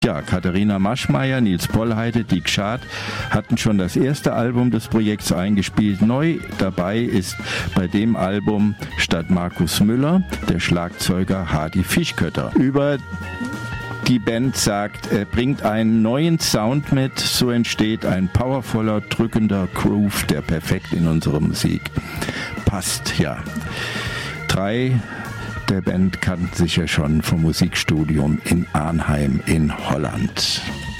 Ja, Katharina Maschmeyer, Nils Pollheide, Dick Schad hatten schon das erste Album des Projekts eingespielt. Neu dabei ist bei dem Album statt Markus Müller der Schlagzeuger Hardy Fischkötter. Über die Band sagt, er bringt einen neuen Sound mit, so entsteht ein powervoller, drückender Groove, der perfekt in unsere Musik passt. Ja, 3 der Band kannten sich ja schon vom Musikstudium in Arnhem in Holland.